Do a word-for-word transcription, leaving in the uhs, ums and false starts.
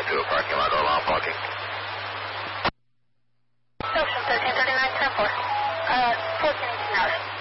into a parking lot or allow parking. Ocean thirteen thirty-nine, ten four. Uh, fourteen eighteen hours.